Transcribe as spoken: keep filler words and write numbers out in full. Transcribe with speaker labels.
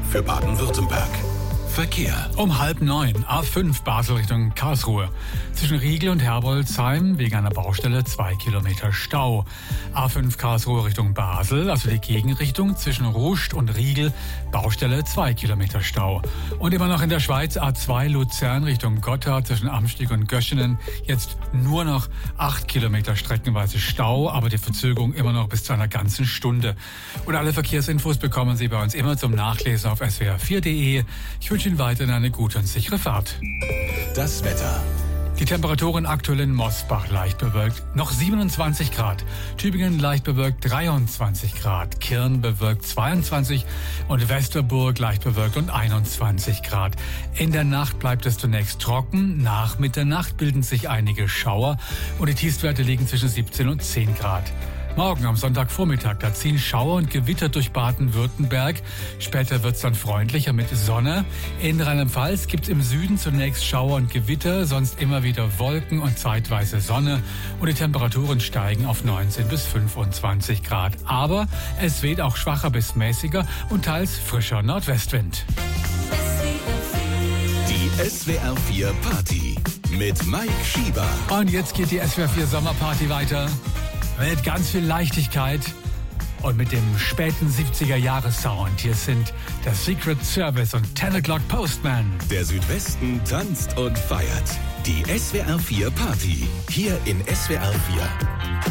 Speaker 1: für Baden-Württemberg. Verkehr.
Speaker 2: Um halb neun, A fünf Basel Richtung Karlsruhe. Zwischen Riegel und Herbolzheim wegen einer Baustelle zwei Kilometer Stau. A fünf Karlsruhe Richtung Basel, also die Gegenrichtung zwischen Ruscht und Riegel, Baustelle zwei Kilometer Stau. Und immer noch in der Schweiz A zwei Luzern Richtung Gotthard zwischen Amsteg und Göschenen. Jetzt nur noch acht Kilometer streckenweise Stau, aber die Verzögerung immer noch bis zu einer ganzen Stunde. Und alle Verkehrsinfos bekommen Sie bei uns immer zum Nachlesen auf S W R vier punkt de. Ich wünsche Ihnen weiterhin eine gute und sichere Fahrt.
Speaker 1: Das Wetter.
Speaker 2: Die Temperaturen aktuell in Mosbach leicht bewölkt, noch siebenundzwanzig Grad. Tübingen leicht bewölkt, dreiundzwanzig Grad. Kirn bewölkt, zweiundzwanzig und Westerburg leicht bewölkt und einundzwanzig Grad. In der Nacht bleibt es zunächst trocken. Nach Mitternacht bilden sich einige Schauer und die Tiefstwerte liegen zwischen siebzehn und zehn Grad. Morgen am Sonntagvormittag, da ziehen Schauer und Gewitter durch Baden-Württemberg. Später wird's dann freundlicher mit Sonne. In Rheinland-Pfalz gibt's im Süden zunächst Schauer und Gewitter, sonst immer wieder Wolken und zeitweise Sonne. Und die Temperaturen steigen auf neunzehn bis fünfundzwanzig Grad. Aber es weht auch schwacher bis mäßiger und teils frischer Nordwestwind.
Speaker 1: Die S W R vier Party mit Mike Schieber.
Speaker 2: Und jetzt geht die S W R vier Sommerparty weiter. Mit ganz viel Leichtigkeit und mit dem späten siebziger-Jahres-Sound. Hier sind der Secret Service und ten O'Clock Postman.
Speaker 1: Der Südwesten tanzt und feiert. Die S W R vier Party. Hier in S W R vier.